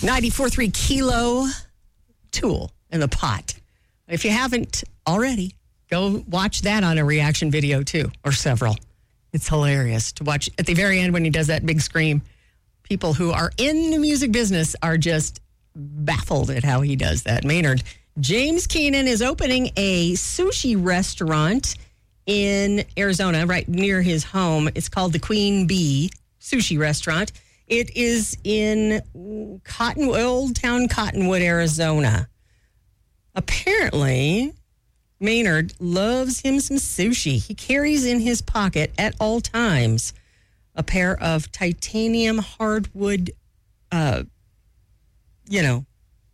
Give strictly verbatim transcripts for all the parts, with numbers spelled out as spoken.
ninety-four point three Kilo Tool in the pot. If you haven't already, go watch that on a reaction video too, or several. It's hilarious to watch at the very end when he does that big scream. People who are in the music business are just baffled at how he does that. Maynard James Keenan is opening a sushi restaurant in Arizona, right near his home. It's called the Queen Bee Sushi Restaurant. It is in Cotton, Old Town Cottonwood, Arizona. Apparently, Maynard loves him some sushi. He carries in his pocket at all times a pair of titanium hardwood, uh, you know,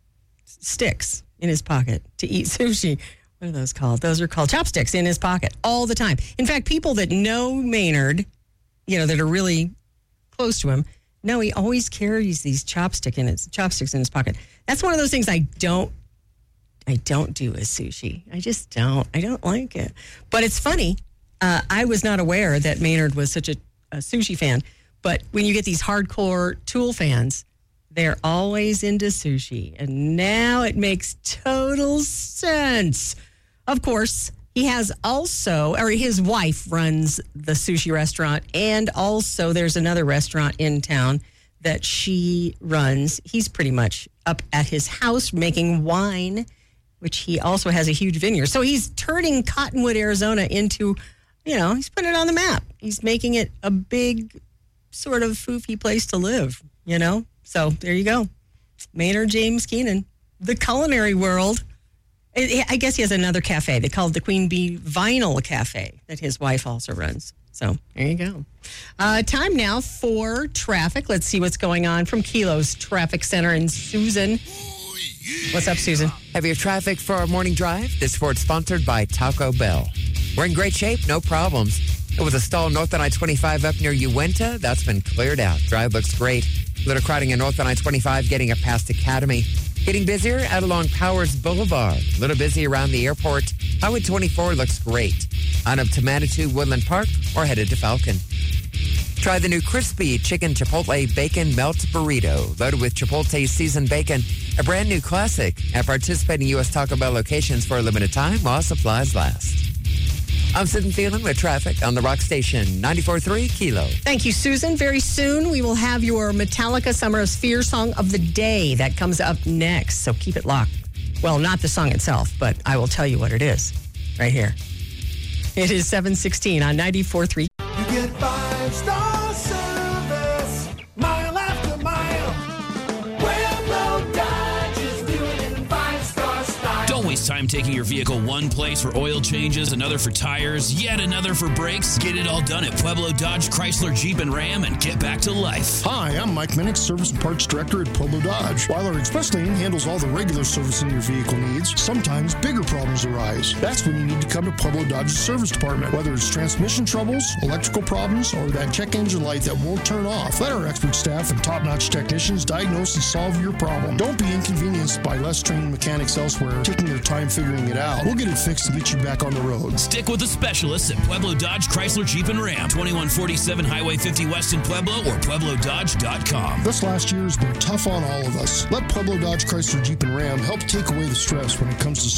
sticks in his pocket to eat sushi. What are those called? Those are called chopsticks in his pocket all the time. In fact, people that know Maynard, you know, that are really close to him, know he always carries these chopstick in his, chopsticks in his pocket. That's one of those things I don't I don't do with sushi. I just don't. I don't like it. But it's funny. Uh, I was not aware that Maynard was such a, a sushi fan. But when you get these hardcore Tool fans, they're always into sushi. And now it makes total sense. Of course, he has also, or his wife runs the sushi restaurant. And also there's another restaurant in town that she runs. He's pretty much up at his house making wine, which he also has a huge vineyard. So he's turning Cottonwood, Arizona into, you know, he's putting it on the map. He's making it a big sort of foofy place to live, you know? So there you go. Maynard James Keenan, the culinary world. I guess he has another cafe. They call it the Queen Bee Vinyl Cafe that his wife also runs. So there you go. Uh, time now for traffic. Let's see what's going on from Kilo's Traffic Center in Susan. What's up, Susan? Heavier traffic for our morning drive. This report sponsored by Taco Bell. We're in great shape, no problems. It was a stall north on I twenty-five up near Uinta. That's been cleared out. Drive looks great. Little crowding in north on I twenty-five getting up past Academy. Getting busier out along Powers Boulevard. A little busy around the airport. Highway twenty-four looks great. On up to Manitou Woodland Park or headed to Falcon. Try the new crispy chicken Chipotle bacon melt burrito, loaded with Chipotle seasoned bacon, a brand new classic at participating U S Taco Bell locations for a limited time while supplies last. I'm Susan Thielen with traffic on the Rock Station, ninety-four point three Kilo. Thank you, Susan. Very soon we will have your Metallica Summer of Sphere song of the day. That comes up next, so keep it locked. Well, not the song itself, but I will tell you what it is right here. It is seven sixteen on ninety-four point three. You get five-star service, mile after mile. Pueblo Dodge is doing it in five-star style. Don't waste time taking your vehicle one place for oil changes, another for tires, yet another for brakes. Get it all done at Pueblo Dodge, Chrysler, Jeep, and Ram and get back to life. Hi, I'm Mike Minnick, Service and Parts Director at Pueblo Dodge. While our express lane handles all the regular servicing your vehicle needs, sometimes bigger problems arise. That's when you need to come to Pueblo Dodge's service department. Whether it's transmission troubles, electrical problems, or that check engine light that won't turn off, let our expert staff and top-notch technicians diagnose and solve your problem. Don't be inconvenienced by less trained mechanics elsewhere taking their time figuring it out. We'll get it fixed and get you back on the road. Stick with the specialists at Pueblo Dodge, Chrysler, Jeep, and Ram. twenty-one forty-seven Highway fifty West in Pueblo or Pueblo Dodge dot com. This last year has been tough on all of us. Let Pueblo Dodge, Chrysler, Jeep, and Ram help take away the stress when it comes to